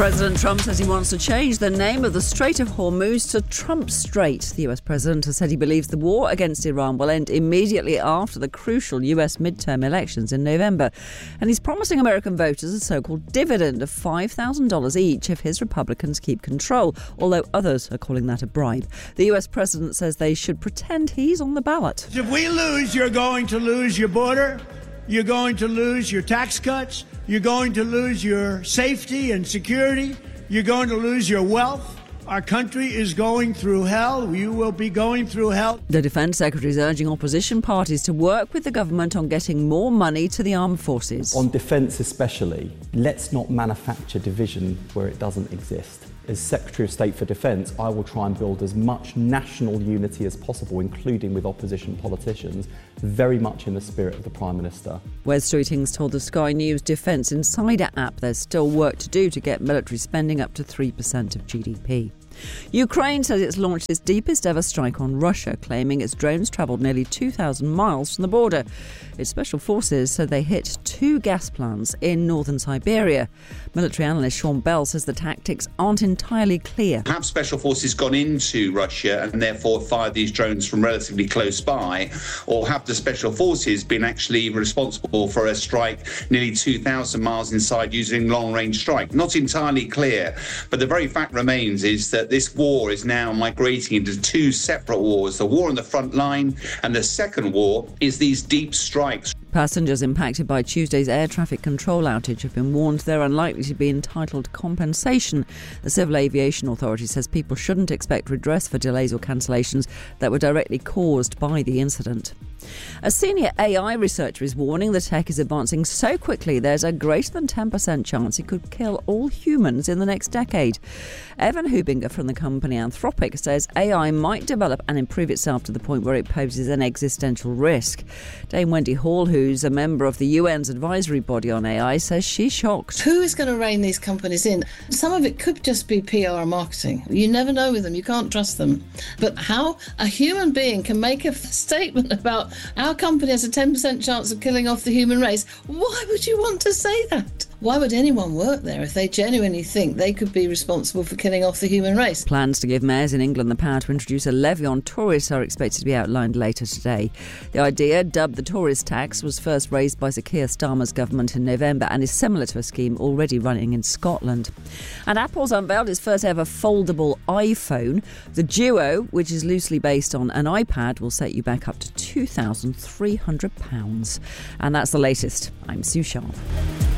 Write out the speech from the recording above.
President Trump says he wants to change the name of the Strait of Hormuz to Trump Strait. The US president has said he believes the war against Iran will end immediately after the crucial US midterm elections in November. And he's promising American voters a so-called dividend of $5,000 each if his Republicans keep control, although others are calling that a bribe. The US president says they should pretend he's on the ballot. If we lose, you're going to lose your border. You're going to lose your tax cuts. You're going to lose your safety and security. You're going to lose your wealth. Our country is going through hell. You will be going through hell. The Defence Secretary is urging opposition parties to work with the government on getting more money to the armed forces. On defence especially, let's not manufacture division where it doesn't exist. As Secretary of State for Defence, I will try and build as much national unity as possible, including with opposition politicians, very much in the spirit of the Prime Minister. Wes Streetings told the Sky News Defence Insider app there's still work to do to get military spending up to 3% of GDP. Ukraine says it's launched its deepest ever strike on Russia, claiming its drones travelled nearly 2,000 miles from the border. Its special forces said they hit 2 gas plants in northern Siberia. Military analyst Sean Bell says the tactics aren't entirely clear. Have special forces gone into Russia and therefore fired these drones from relatively close by, or have the special forces been actually responsible for a strike nearly 2,000 miles inside using long-range strike? Not entirely clear, but the very fact remains is that this war is now migrating into 2 separate wars. The war on the front line, and the second war is these deep strikes. Passengers impacted by Tuesday's air traffic control outage have been warned they're unlikely to be entitled to compensation. The Civil Aviation Authority says people shouldn't expect redress for delays or cancellations that were directly caused by the incident. A senior AI researcher is warning the tech is advancing so quickly there's a greater than 10% chance it could kill all humans in the next decade. Evan Hubinger from the company Anthropic says AI might develop and improve itself to the point where it poses an existential risk. Dame Wendy Hall, who's a member of the UN's advisory body on AI, says she's shocked. Who is going to rein these companies in? Some of it could just be PR and marketing. You never know with them. You can't trust them. But how a human being can make a statement about our company has a 10% chance of killing off the human race, why would you want to say that? Why would anyone work there if they genuinely think they could be responsible for killing off the human race? Plans to give mayors in England the power to introduce a levy on tourists are expected to be outlined later today. The idea, dubbed the tourist tax, was first raised by Sir Keir Starmer's government in November and is similar to a scheme already running in Scotland. And Apple's unveiled its first ever foldable iPhone. The Duo, which is loosely based on an iPad, will set you back up to £2,300. And that's the latest. I'm Sue Sharp.